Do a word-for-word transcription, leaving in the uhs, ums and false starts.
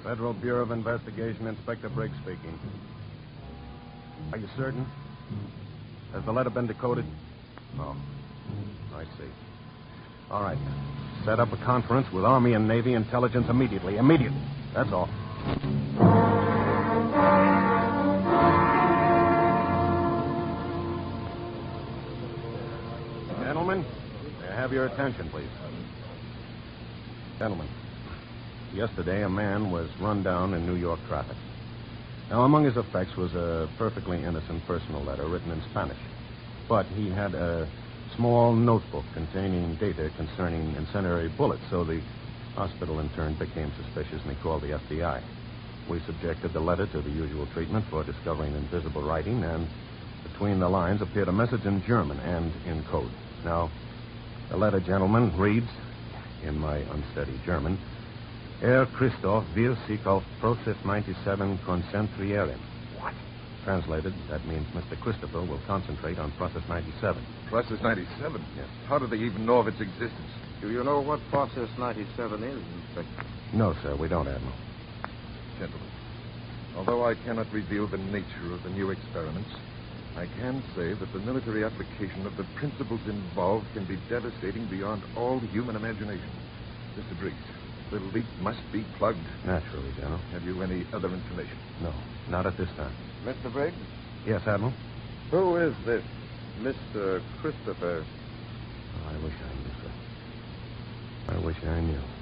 Federal Bureau of Investigation, Inspector Briggs speaking. Are you certain? Has the letter been decoded? Oh, I see. All right. Set up a conference with Army and Navy intelligence immediately. Immediately. That's all. Gentlemen, may I have your attention, please? Gentlemen, yesterday a man was run down in New York traffic. Now, among his effects was a perfectly innocent personal letter written in Spanish. But he had a small notebook containing data concerning incendiary bullets, so the hospital in turn became suspicious and he called the F B I. We subjected the letter to the usual treatment for discovering invisible writing, and between the lines appeared a message in German and in code. Now, the letter, gentlemen, reads, in my unsteady German, Herr Christoph will sich auf Process ninety-seven konzentrieren. What? Translated, that means Mister Christopher will concentrate on Process ninety-seven. Process ninety-seven? Yes. How do they even know of its existence? Do you know what Process ninety-seven is, Inspector? No, sir, we don't, Admiral. Gentlemen, although I cannot reveal the nature of the new experiments, I can say that the military application of the principles involved can be devastating beyond all human imagination. Mister Briggs, the leak must be plugged. Naturally, General. Have you any other information? No, not at this time. Mister Briggs? Yes, Admiral? Who is this Mister Christopher? Oh, I wish I knew, sir. I wish I knew.